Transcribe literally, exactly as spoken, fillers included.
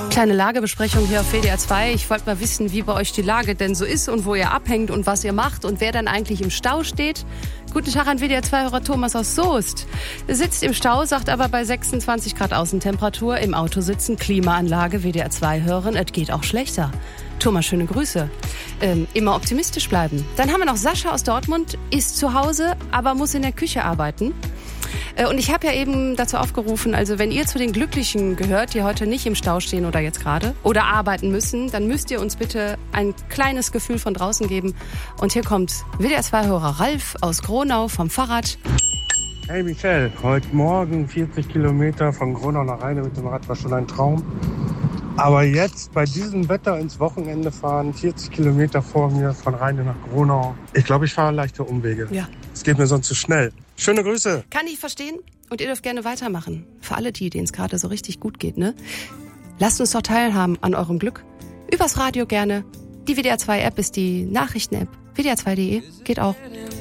Kleine Lagebesprechung hier auf W D R zwei. Ich wollte mal wissen, wie bei euch die Lage denn so ist und wo ihr abhängt und was ihr macht und wer dann eigentlich im Stau steht. Guten Tag an W D R zwei-Hörer Thomas aus Soest. Er sitzt im Stau, sagt aber bei sechsundzwanzig Grad Außentemperatur im Auto sitzen, Klimaanlage, W D R zwei hören, es geht auch schlechter. Thomas, schöne Grüße. Ähm, immer optimistisch bleiben. Dann haben wir noch Sascha aus Dortmund, ist zu Hause, aber muss in der Küche arbeiten. Und ich habe ja eben dazu aufgerufen, also wenn ihr zu den Glücklichen gehört, die heute nicht im Stau stehen oder jetzt gerade oder arbeiten müssen, dann müsst ihr uns bitte ein kleines Gefühl von draußen geben. Und hier kommt W D R zwei-Hörer Ralf aus Gronau vom Fahrrad. Hey Michelle, heute Morgen vierzig Kilometer von Gronau nach Rheine mit dem Rad war schon ein Traum. Aber jetzt bei diesem Wetter ins Wochenende fahren, vierzig Kilometer vor mir von Rheine nach Gronau. Ich glaube, ich fahre leichte Umwege. Ja. Es geht mir sonst zu schnell. Schöne Grüße. Kann ich verstehen. Und ihr dürft gerne weitermachen. Für alle die, denen es gerade so richtig gut geht, ne? Lasst uns doch teilhaben an eurem Glück. Übers Radio gerne. Die W D R zwei App ist die Nachrichten-App. W D R zwei punkt de geht auch.